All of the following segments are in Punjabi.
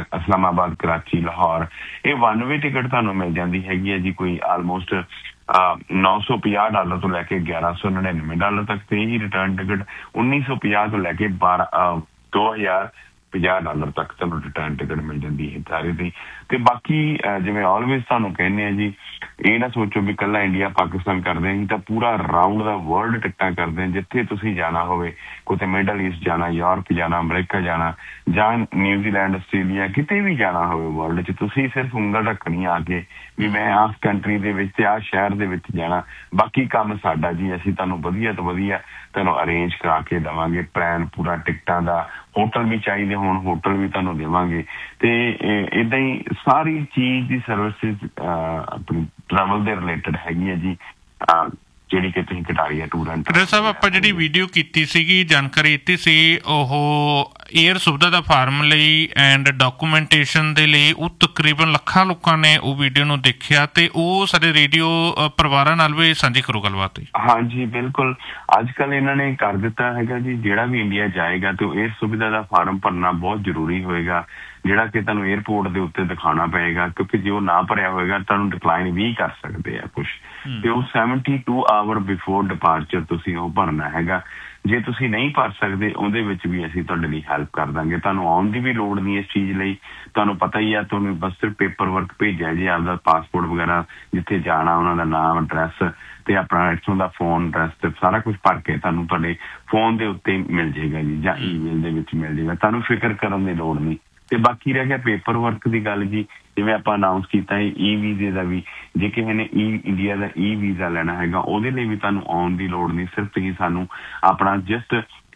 ਇਸਲਾਮਾਬਾਦ, कराची, लाहौर, ये वन वे टिकट तुहानूं मिल जाती हैगी है जी कोई आलमोस्ट $950 तो लैके $1199 तक। तो यही रिटर्न टिकट 1950 तो लैके $2050 तक तुहानूं रिटर्न टिकट मिल जाती है सारे दी। ते बाकी जिवें ऑलवेज तुहानूं कहने जी, ये ना सोचो भी कल्ला इंडिया पाकिस्तान करते हैं, तो पूरा राउंड द वर्ल्ड टिकटां करते हैं। जिथे तुसीं जाना होवे, कोते मिडल ईस्ट जाना, यूरोप जाना, अमरीका जाना, जां न्यूजीलैंड, आस्ट्रेलिया, किते भी जाना होवे वर्ल्ड च, तुसीं सिर्फ उंगल रखनी आके भी मैं आस कंट्री दे विच ते आ शहर दे विच जाना। बाकी काम साडा जी, असीं तुहानूं वधिया तो वधिया तुहानूं अरेंज करा के देवांगे प्लान पूरा टिकटां दा। होटल भी चाहिए होण होटल भी तुहानूं देवांगे। ते इदां ही सारी चीज़ की सर्विसिज अपनी ट्रैवल दे रिलेटेड हैगी है जी, ਜਿਹੜੀ ਕਿ ਤੁਸੀਂ ਕਟਾਰੀਆ ਟੂਰ ਐਂਡ ਟਰੈਵਲ ਸਾਹਿਬ ਆਪਾਂ ਜਿਹੜੀ ਵੀਡੀਓ ਕੀਤੀ ਸੀਗੀ, ਜਾਣਕਾਰੀ ਦਿੱਤੀ ਸੀ, ਉਹ ਏਅਰ ਸੁਵਿਧਾ ਦਾ ਫਾਰਮ ਲਈ ਐਂਡ ਡਾਕੂਮੈਂਟੇਸ਼ਨ ਦੇ ਲਈ ਉਹ ਤਕਰੀਬਨ ਲੱਖਾਂ ਲੋਕਾਂ ਨੇ ਉਹ ਵੀਡੀਓ ਨੂੰ ਦੇਖਿਆ, ਤੇ ਉਹ ਸਾਡੇ ਰੇਡੀਓ ਪਰਿਵਾਰਾਂ ਨਾਲ ਵੀ ਸਾਂਝੀ ਕਰੋ ਗੱਲਬਾਤ। ਹਾਂਜੀ ਬਿਲਕੁਲ, ਅੱਜ ਕੱਲ੍ਹ ਇਹਨਾਂ ਨੇ ਕਰ ਦਿੱਤਾ ਹੈਗਾ ਜੀ, ਜਿਹੜਾ ਵੀ ਇੰਡੀਆ ਜਾਏਗਾ ਤੇ ਏਅਰ ਸੁਵਿਧਾ ਦਾ ਫਾਰਮ ਭਰਨਾ ਬਹੁਤ ਜ਼ਰੂਰੀ ਹੋਏਗਾ, ਜਿਹੜਾ ਕਿ ਤੁਹਾਨੂੰ ਏਅਰਪੋਰਟ ਦੇ ਉੱਤੇ ਦਿਖਾਉਣਾ ਪਏਗਾ, ਕਿਉਂਕਿ ਜੇ ਉਹ ਨਾ ਭਰਿਆ ਹੋਏਗਾ ਤੁਹਾਨੂੰ ਡਿਕਲਾਈਨ ਵੀ ਕਰ ਸਕਦੇ ਆ ਕੁਛ। ਤੇ ਉਹ 72 ਆਵਰ ਬਿਫੋਰ ਡਿਪਾਰਚਰ ਤੁਸੀਂ ਉਹ ਭਰਨਾ ਹੈਗਾ। ਜੇ ਤੁਸੀਂ ਨਹੀਂ ਭਰ ਸਕਦੇ, ਉਹਦੇ ਵਿੱਚ ਵੀ ਅਸੀਂ ਤੁਹਾਡੇ ਲਈ ਹੈਲਪ ਕਰ ਦਾਂਗੇ। ਤੁਹਾਨੂੰ ਆਉਣ ਦੀ ਵੀ ਲੋੜ ਨਹੀਂ ਇਸ ਚੀਜ਼ ਲਈ, ਤੁਹਾਨੂੰ ਪਤਾ ਹੀ ਆ, ਤੁਹਾਨੂੰ ਬਸ ਸਿਰਫ ਪੇਪਰ ਵਰਕ ਭੇਜਿਆ ਜੀ, ਆਪਦਾ ਪਾਸਪੋਰਟ ਵਗੈਰਾ, ਜਿੱਥੇ ਜਾਣਾ ਉਹਨਾਂ ਦਾ ਨਾਮ, ਐਡਰੈਸ ਤੇ ਆਪਣਾ ਇੱਥੋਂ ਦਾ ਫੋਨ ਐਡਰੈਸ ਤੇ ਸਾਰਾ ਕੁਝ ਭਰ ਕੇ ਤੁਹਾਨੂੰ ਤੁਹਾਡੇ ਫੋਨ ਦੇ ਉੱਤੇ ਮਿਲ ਜਾਏਗਾ ਜੀ, ਜਾਂ ਈਮੇਲ ਦੇ ਵਿੱਚ ਮਿਲ ਜਾਏਗਾ। ਤੁਹਾਨੂੰ ਫਿਕਰ ਕਰਨ ਦੀ ਲੋੜ ਨਹੀਂ। ਤੇ ਬਾਕੀ ਰਹਿ ਗਿਆ ਪੇਪਰ ਵਰਕ ਦੀ ਗੱਲ ਜੀ, ਜਿਵੇਂ ਆਪਾਂ ਅਨਾਊਂਸ ਕੀਤਾ ਹੈ ਈ ਵੀਜ਼ੇ ਦਾ ਵੀ, ਜੇ ਕਿਸੇ ਨੇ ਇੰਡੀਆ ਦਾ ਈ ਵੀਜ਼ਾ ਲੈਣਾ ਹੈਗਾ, ਉਹਦੇ ਲਈ ਵੀ ਤੁਹਾਨੂੰ ਆਉਣ ਦੀ ਲੋੜ ਨਹੀਂ। ਸਿਰਫ ਤੁਸੀਂ ਸਾਨੂੰ ਆਪਣਾ ਜਸਟ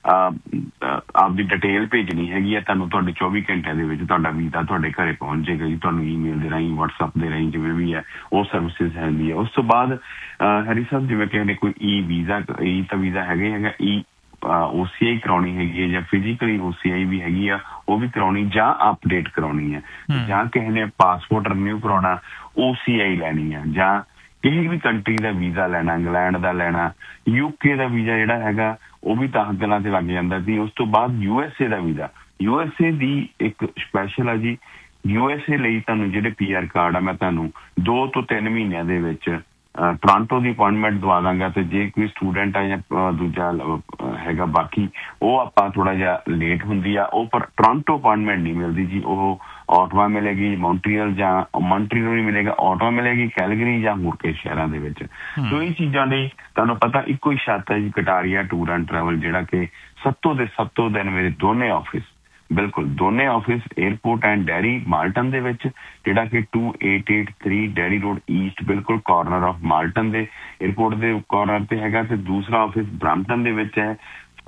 ਆਪਦੀ ਡਿਟੇਲ ਭੇਜਣੀ ਹੈਗੀ ਆ, ਤੁਹਾਨੂੰ ਤੁਹਾਡੇ 24 ਘੰਟਿਆਂ ਦੇ ਵਿੱਚ ਤੁਹਾਡਾ ਵੀਜ਼ਾ ਤੁਹਾਡੇ ਘਰੇ ਪਹੁੰਚ ਜਾਏਗਾ ਜੀ। ਤੁਹਾਨੂੰ ਈਮੇਲ ਦੇ ਰਾਹੀਂ, ਵਟਸਐਪ ਦੇ ਰਾਹੀਂ, ਜਿਵੇਂ ਵੀ ਹੈ ਉਹ ਸਰਵਿਸਿਜ਼ ਹੈਗੀ ਆ। ਉਸ ਤੋਂ ਬਾਅਦ ਹੈਰੀ ਸਾਹਿਬ, ਜਿਵੇਂ ਕਿਸੇ ਨੇ ਕੋਈ ਈ ਵੀਜ਼ਾ ਹੈਗਾ ਈ OCI ਕਰਾਉਣੀ ਹੈਗੀ ਹੈ, ਜਾਂ ਫਿਜ਼ੀਕਲੀ OCI ਵੀ ਹੈਗੀ ਆ, ਉਹ ਵੀ ਕਰਾਉਣੀ, ਜਾਂ ਅਪਡੇਟ ਕਰਾਉਣੀ ਹੈ, ਜਾਂ ਕਿਸੇ ਨੇ ਪਾਸਪੋਰਟ ਰਿਨਿਊ ਕਰਾਉਣਾ OCI ਲੈਣੀ ਆ, ਜਾਂ ਕਿਸੇ ਵੀ ਕੰਟਰੀ ਦਾ ਵੀਜ਼ਾ ਲੈਣਾ, ਇੰਗਲੈਂਡ ਦਾ ਲੈਣਾ, UK ਦਾ ਵੀਜ਼ਾ ਜਿਹੜਾ ਹੈਗਾ ਉਹ ਵੀ 10 ਦਿਨਾਂ ਤੇ ਲੱਗ ਜਾਂਦਾ ਸੀ। ਉਸ ਤੋਂ ਬਾਅਦ USA ਦਾ ਵੀਜ਼ਾ, USA ਦੀ ਇੱਕ ਸਪੈਸ਼ਲ ਆ ਜੀ, USA ਲਈ ਤੁਹਾਨੂੰ ਜਿਹੜੇ PR ਕਾਰਡ ਆ, ਮੈਂ ਤੁਹਾਨੂੰ 2 ਤੋਂ 3 ਮਹੀਨਿਆਂ ਦੇ ਵਿੱਚ ਟੋਰਾਂਟੋ ਦੀ ਅਪੁਆਇੰਟਮੈਂਟ ਦਵਾ ਦਾਂਗਾ। ਤੇ ਜੇ ਕੋਈ ਸਟੂਡੈਂਟ ਆ ਜਾਂ ਦੂਜਾ ਹੈਗਾ, ਬਾਕੀ ਉਹ ਆਪਾਂ ਥੋੜਾ ਜਿਹਾ ਲੇਟ ਹੁੰਦੀ ਆ ਉਹ, ਪਰ ਟੋਰਾਂਟੋ ਅਪੁਆਇੰਟਮੈਂਟ ਨਹੀਂ ਮਿਲਦੀ ਜੀ, ਉਹ ਆਟਵਾ ਮਿਲੇਗੀ, ਮੌਂਟਰੀਅਲ ਨਹੀਂ ਮਿਲੇਗਾ, ਆਟਵਾ ਮਿਲੇਗੀ, ਕੈਲਗਰੀ ਜਾਂ ਹੋਰ ਕਈ ਸ਼ਹਿਰਾਂ ਦੇ ਵਿੱਚ। ਸੋ ਇਹ ਚੀਜ਼ਾਂ ਲਈ ਤੁਹਾਨੂੰ ਪਤਾ ਇੱਕੋ ਹੀ ਛੱਤ ਹੈ ਜੀ, ਕਟਾਰੀਆ ਟੂਰ ਐਂਡ ਟਰੈਵਲ, ਜਿਹੜਾ ਕਿ ਸੱਤੋਂ ਦਿਨ ਮੇਰੇ ਦੋਨੇ ਆਫਿਸ, ਬਿਲਕੁਲ ਦੋਨੇ office airport and dairy Malton ਦੇ ਵਿੱਚ, ਜਿਹੜਾ ਕਿ 2883 ਡੈਰੀ ਰੋਡ ਈਸਟ, ਬਿਲਕੁਲ ਕਾਰਨਰ ਆਫ ਮਾਲਟਨ ਦੇ ਏਅਰਪੋਰਟ ਦੇ ਕਾਰਨਰ ਤੇ ਹੈਗਾ। ਤੇ ਦੂਸਰਾ ਆਫਿਸ ਬ੍ਰੈਂਪਟਨ ਦੇ ਵਿੱਚ ਹੈ,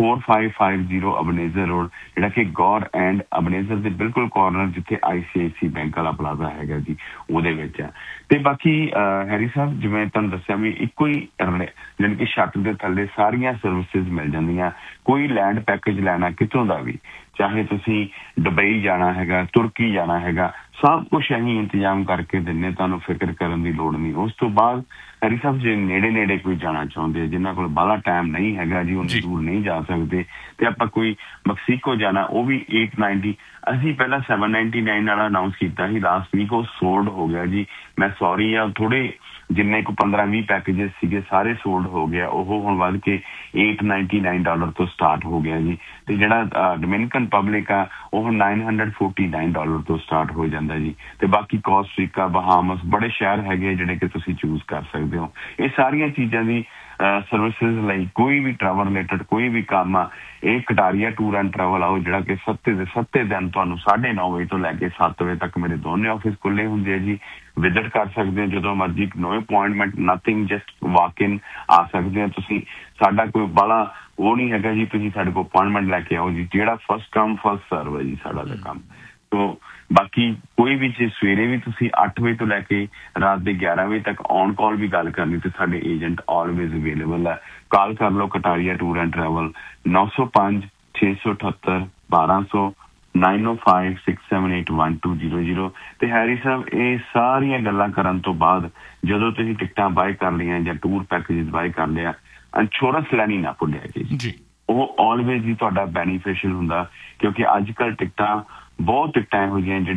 4550 ਅਬਨੇਜ਼ਰ ਰੋਡ, ਜਿਹੜਾ ਕਿ ਗੌਰ ਐਂਡ ਅਬਨੇਜ਼ਰ ਦੇ ਬਿਲਕੁਲ ਕਾਰਨਰ, ਜਿੱਥੇ ICICI ਬੈਂਕ ਵਾਲਾ ਪਲਾਜ਼ਾ ਹੈਗਾ ਜੀ, ਉਹਦੇ ਵਿੱਚ ਹੈ। ਤੇ ਬਾਕੀ ਹੈਰੀ ਸਾਹਿਬ, ਜਿਵੇਂ ਤੁਹਾਨੂੰ ਦੱਸਿਆ ਵੀ ਇੱਕੋ ਹੀ ਜਾਣੀ ਕਿ ਛੱਤ ਦੇ ਥੱਲੇ ਸਾਰੀਆਂ ਸਰਵਿਸਿਜ਼ ਮਿਲ ਜਾਂਦੀਆਂ। ਕੋਈ ਲੈਂਡ ਪੈਕੇਜ ਲੈਣਾ ਕਿਤੋਂ ਦਾ ਵੀ, ਚਾਹੇ ਤੁਸੀਂ ਦੁਬਈ ਜਾਣਾ ਹੈਗਾ, ਤੁਰਕੀ ਜਾਣਾ ਹੈਗਾ, ਸਭ ਕੁਛ ਅਸੀਂ ਇੰਤਜ਼ਾਮ ਕਰਕੇ ਦਿੰਦੇ, ਤੁਹਾਨੂੰ ਫਿਕਰ ਕਰਨ ਦੀ ਲੋੜ ਨਹੀਂ। ਉਸ ਤੋਂ ਬਾਅਦ ਹੈਰੀ ਸਾਹਿਬ, ਜੇ ਨੇੜੇ ਕੋਈ ਜਾਣਾ ਚਾਹੁੰਦੇ, ਜਿਨ੍ਹਾਂ ਕੋਲ ਬਾਹਲਾ ਟਾਈਮ ਨਹੀਂ ਹੈਗਾ ਜੀ, ਉਹਨੇ ਦੂਰ ਨਹੀਂ ਜਾ ਸਕਦੇ, ਤੇ ਆਪਾਂ ਕੋਈ ਮੈਕਸੀਕੋ ਜਾਣਾ, ਉਹ ਵੀ 890, ਅਸੀਂ ਪਹਿਲਾਂ 799 ਵਾਲਾ ਅਨਾਊਂਸ ਕੀਤਾ ਸੀ ਲਾਸਟ ਵੀਕ, ਉਹ ਸੋਲਡ ਹੋ ਗਿਆ ਜੀ। ਮੈਂ ਸੌਰੀ ਆ, ਥੋੜੇ ਜਿੰਨੇ ਕੋ 15-20 ਪੈਕੇਜਸ ਸੀਗੇ ਸਾਰੇ ਸੋਲਡ ਹੋ ਗਿਆ। ਉਹ ਹੁਣ ਵੱਧ ਕੇ $899 ਤੋਂ ਸਟਾਰਟ ਹੋ ਗਿਆ ਜੀ। ਤੇ ਜਿਹੜਾ ਡੋਮਿਨਿਕਨ ਪਬਲਿਕ ਆ, ਉਹ $949 ਤੋਂ ਸਟਾਰਟ ਹੋ ਜਾਂਦਾ ਜੀ। ਤੇ ਬਾਕੀ ਕੋਸਟਰੀਕਾ, ਬਹਾਮਸ, ਬੜੇ ਸ਼ਹਿਰ ਹੈਗੇ ਜਿਹੜੇ ਕਿ ਤੁਸੀਂ ਚੂਜ਼ ਕਰ ਸਕਦੇ ਹੋ। ਇਹ ਸਾਰੀਆਂ ਚੀਜ਼ਾਂ ਦੀ ਸਰਵਿਸਿਜ਼ ਲਈ ਕੋਈ ਵੀ ਟਰੈਵਲ ਰਿਲੇਟਡ ਕੋਈ ਵੀ ਕੰਮ ਆ, ਇਹ ਕਟਾਰੀਆ ਟੂਰ ਐਂਡ ਟਰੈਵਲ ਆਓ, ਜਿਹੜਾ ਕਿ ਸੱਤੇ ਦਿਨ ਤੁਹਾਨੂੰ 9:30 ਵਜੇ ਤੋਂ ਲੈ ਕੇ 7 ਵਜੇ ਤੱਕ ਮੇਰੇ ਦੋਨੇ ਆਫਿਸ ਖੁੱਲੇ ਹੁੰਦੇ ਆ ਜੀ। ਵਿਜ਼ਿਟ ਕਰ ਸਕਦੇ ਹੋ ਜਦੋਂ ਮਰਜ਼ੀ, ਨੋ ਅਪੁਆਇੰਟਮੈਂਟ, ਨਥਿੰਗ, ਜਸਟ ਵਾਕ ਇਨ ਆ ਸਕਦੇ ਹੋ ਤੁਸੀਂ। ਸਾਡਾ ਕੋਈ ਬਾਹਲਾ ਉਹ ਨਹੀਂ ਹੈਗਾ ਜੀ, ਤੁਸੀਂ ਸਾਡੇ ਕੋਲ ਅਪੁਆਇੰਟਮੈਂਟ ਲੈ ਕੇ ਆਓ ਜੀ, ਜਿਹੜਾ ਫਸਟ ਕਮ ਫਸਟ ਸਰਵ ਹੈ ਜੀ ਸਾਡਾ ਦਾ ਕੰਮ। ਤੋ ਬਾਕੀ ਕੋਈ ਵੀ ਜੇ ਸਵੇਰੇ ਵੀ ਤੁਸੀਂ 8 ਵਜੇ ਤੋਂ ਲੈ ਕੇ ਰਾਤ ਦੇ 11 ਵਜੇ ਤੱਕ ਔਨ ਕਾਲ ਵੀ ਗੱਲ ਕਰਨੀ, ਤੇ ਸਾਡੇ ਏਜੰਟ ਆਲਵੇਜ਼ ਅਵੇਲੇਬਲ ਹੈ। ਕਾਲ ਕਰ ਲਓ ਕਟਾਰੀਆ ਟੂਰ ਐਂਡ ਟਰੈਵਲ, 905 678 1200 9056781200। ਤੇ ਹੈਰੀ ਸਾਹਿਬ, ਇਹ ਸਾਰੀਆਂ ਗੱਲਾਂ ਕਰਨ ਤੋਂ ਬਾਅਦ ਜਦੋਂ ਤੁਸੀਂ ਟਿਕਟਾਂ ਬਾਏ ਕਰ ਲਈਆਂ ਜਾਂ ਟੂਰ ਪੈਕੇਜ ਬਾਏ ਕਰ ਲਿਆ, ਇੰਸ਼ੋਰੈਂਸ ਲੈਣੀ ਨਾ ਭੁੱਲਿਆ ਜੀ। ਉਹ ਆਲਵੇਜ਼ ਹੀ ਤੁਹਾਡਾ ਬੈਨੀਫਿਸ਼ੀਅਲ ਹੁੰਦਾ, ਕਿਉਂਕਿ ਅੱਜ ਕੱਲ੍ਹ ਬਹੁਤ ਟਿਕਟਾਂ ਇਹੋ ਜਿਹੀਆਂ